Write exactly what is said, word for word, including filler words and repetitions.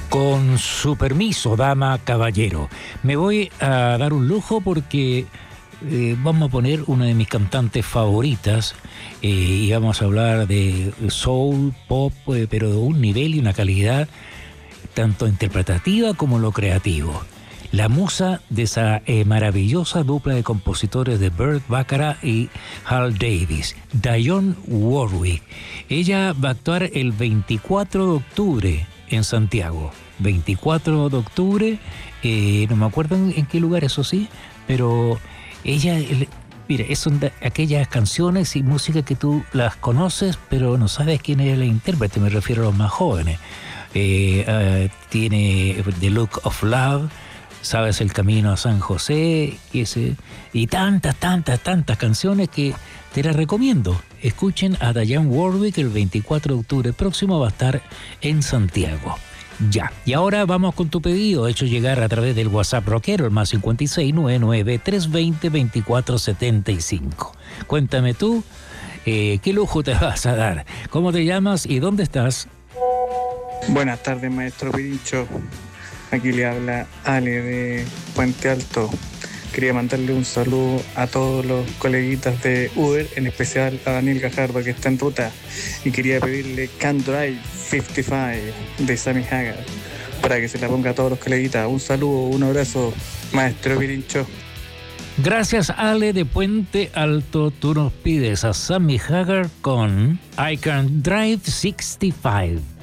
Con su permiso, dama, caballero, me voy a dar un lujo porque eh, vamos a poner una de mis cantantes favoritas eh, y vamos a hablar de soul, pop, eh, pero de un nivel y una calidad tanto interpretativa como lo creativo. La musa de esa eh, maravillosa dupla de compositores de Burt Bacharach y Hal Davis, Dionne Warwick. Ella va a actuar el veinticuatro de octubre en Santiago. veinticuatro de octubre, eh, no me acuerdo en, en qué lugar, eso sí, pero ella, el, mire, son de aquellas canciones y música que tú las conoces, pero no sabes quién es el intérprete, me refiero a los más jóvenes. Eh, uh, tiene The Look of Love, Sabes el Camino a San José, y, ese, y tantas, tantas, tantas canciones que te las recomiendo. Escuchen a Dionne Warwick el veinticuatro de octubre próximo, va a estar en Santiago. Ya, y ahora vamos con tu pedido, hecho llegar a través del WhatsApp rockero, el más cincuenta y seis, noventa y nueve, trescientos veinte, veinticuatro setenta y cinco. Cuéntame tú, eh, ¿qué lujo te vas a dar? ¿Cómo te llamas y dónde estás? Buenas tardes, maestro Pirincho. Aquí le habla Ale de Puente Alto. Quería mandarle un saludo a todos los coleguitas de Uber, en especial a Daniel Gajardo, que está en ruta. Y quería pedirle Can't Drive cincuenta y cinco de Sammy Hagar para que se la ponga a todos los coleguitas. Un saludo, un abrazo, maestro Pirincho. Gracias, Ale de Puente Alto. Tú nos pides a Sammy Hagar con I Can't Drive sesenta y cinco.